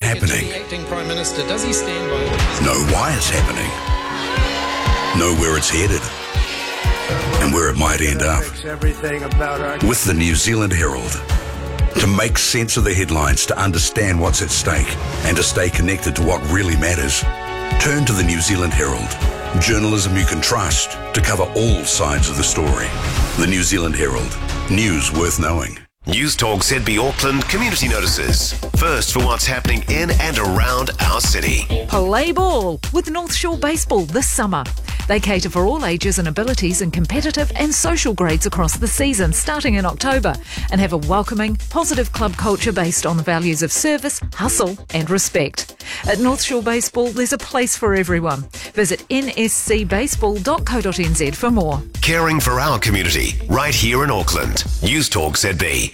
happening. The acting Prime Minister, does he stand by? Know why it's happening. Know where it's headed. And where it might end up. With the New Zealand Herald. To make sense of the headlines, to understand what's at stake, and to stay connected to what really matters, turn to the New Zealand Herald. Journalism you can trust to cover all sides of the story. The New Zealand Herald. News worth knowing. News Talk ZB Auckland community notices. First for what's happening in and around our city. Play ball with North Shore Baseball this summer. They cater for all ages and abilities in competitive and social grades across the season, starting in October, and have a welcoming, positive club culture based on the values of service, hustle and respect. At North Shore Baseball, there's a place for everyone. Visit nscbaseball.co.nz for more. Caring for our community, right here in Auckland. News Talk ZB.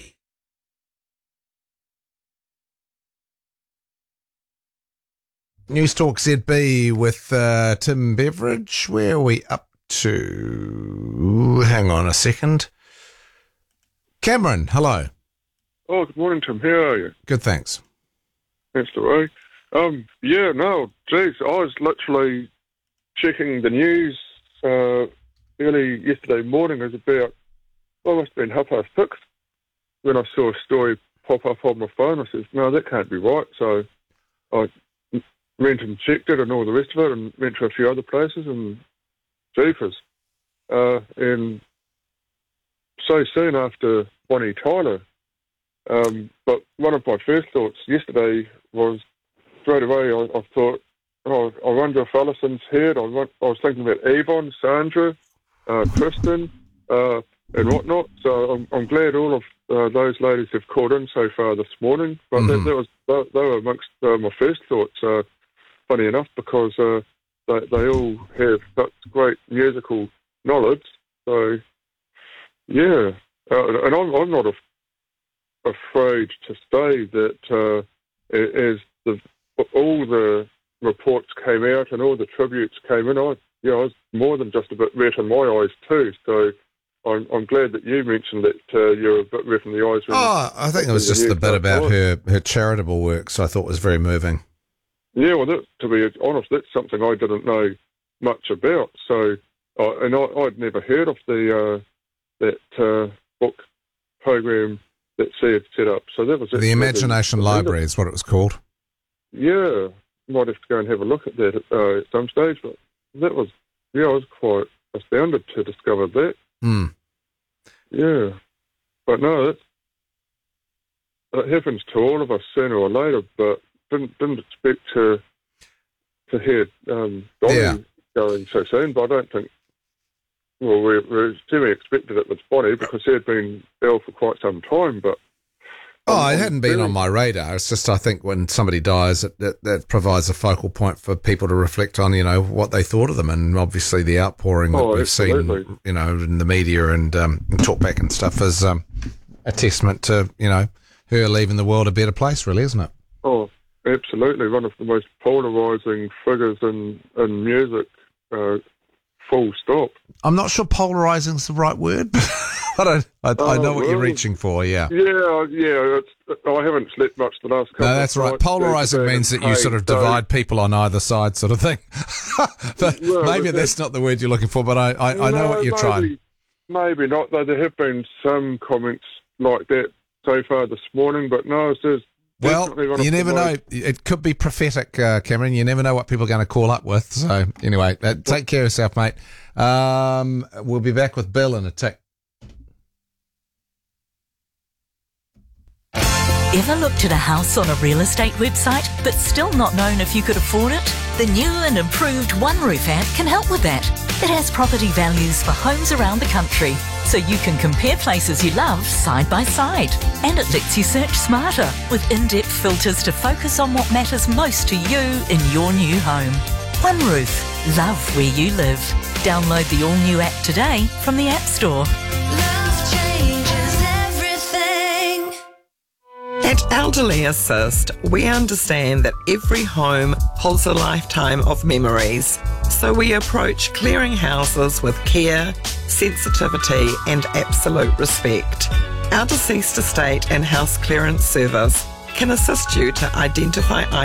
News Talk ZB with Tim Beveridge. Where are we up to? Hang on a second. Cameron, hello. Oh, good morning, Tim. How are you? Good, thanks. Thanks, Ray. Yeah, no, geez, I was literally checking the news early yesterday morning. It was about, it must have been 6:30 when I saw a story pop up on my phone. I said, no, that can't be right. So I went and checked it and all the rest of it, and went to a few other places, and jeepers. And so soon after Bonnie Tyler. But one of my first thoughts yesterday was, straight away, I thought, I wonder if Alison's heard. I was thinking about Avon, Sandra, Kristen, and whatnot. So I'm glad all of those ladies have called in so far this morning. But they were amongst my first thoughts. Funny enough, because they all have such great musical knowledge. So yeah, and I'm not afraid to say that as all the reports came out and all the tributes came in, I was more than just a bit red in my eyes too. So I'm glad that you mentioned that you're a bit red in the eyes. I think it was just the bit about her charitable work, so I thought was very moving. Yeah, well, to be honest, that's something I didn't know much about. So, I'd never heard of that book program that she had set up. So that was the Imagination Library is what it was called. Yeah, might have to go and have a look at that at some stage. But that was, I was quite astounded to discover that. Mm. Yeah, but no, it happens to all of us sooner or later. But didn't expect to hear Donnie going so soon. But I don't think. Well, we certainly expected it with Bonnie because she had been ill for quite some time, but... it hadn't been on my radar. It's just, I think, when somebody dies, that provides a focal point for people to reflect on, what they thought of them, and obviously the outpouring that we've seen, in the media and talkback and stuff is a testament to, her leaving the world a better place, really, isn't it? Oh, absolutely. One of the most polarising figures in music, full stop. I'm not sure polarising is the right word, but I know what you're reaching for, yeah. Yeah, I haven't slept much the last couple of that's right. Polarising means that you sort of divide people on either side sort of thing. But maybe that's not the word you're looking for, but I know what you're trying. Maybe not, though. There have been some comments like that so far this morning, but no, it says... Well, you never know. It could be prophetic, Cameron. You never know what people are going to call up with. So, anyway, take care of yourself, mate. We'll be back with Bill in a tick. Ever looked at a house on a real estate website but still not known if you could afford it? The new and improved OneRoof app can help with that. It has property values for homes around the country, so you can compare places you love side by side. And it lets you search smarter with in-depth filters to focus on what matters most to you in your new home. OneRoof. Love where you live. Download the all-new app today from the App Store. Love changes everything. At Elderly Assist, we understand that every home holds a lifetime of memories. So we approach clearing houses with care, sensitivity and absolute respect. Our deceased estate and house clearance service can assist you to identify